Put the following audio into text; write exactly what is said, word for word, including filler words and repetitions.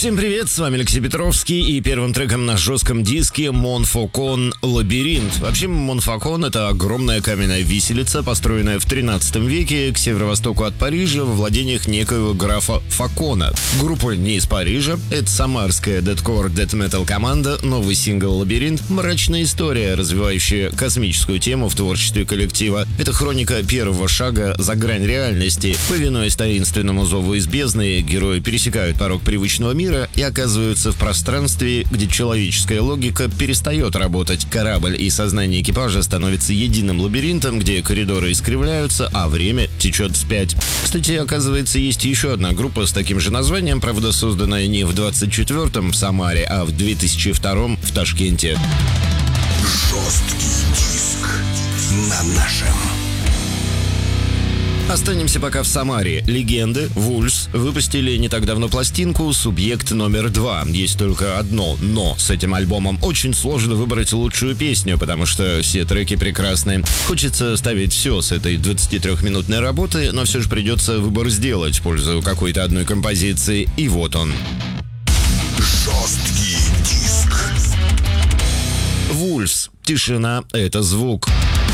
Всем привет, с вами Алексей Петровский, и первым треком на жестком диске Монфокон «Лабиринт». Вообще, Монфокон — это огромная каменная виселица, построенная в тринадцатом веке к северо-востоку от Парижа во владениях некоего графа Фокона. Группа не из Парижа, это самарская дэткор-дэт-метал команда, новый сингл «Лабиринт» — мрачная история, развивающая космическую тему в творчестве коллектива. Это хроника первого шага за грань реальности. Повинуясь таинственному зову из бездны, герои пересекают порог привычного мира и оказываются в пространстве, где человеческая логика перестает работать. Корабль и сознание экипажа становятся единым лабиринтом, где коридоры искривляются, а время течет вспять. Кстати, оказывается, есть еще одна группа с таким же названием, правда, созданная не в двадцать четвёртом в Самаре, а в две тысячи втором в Ташкенте. Жесткий диск на нашем. Останемся пока в Самаре. Легенды, Вульс, выпустили не так давно пластинку «Субъект номер два». Есть только одно «но». С этим альбомом очень сложно выбрать лучшую песню, потому что все треки прекрасны. Хочется ставить все с этой двадцатитрёхминутной работы, но все же придется выбор сделать в пользу какой-то одной композиции. И вот он. Жесткий диск. Вульс. Тишина — это звук.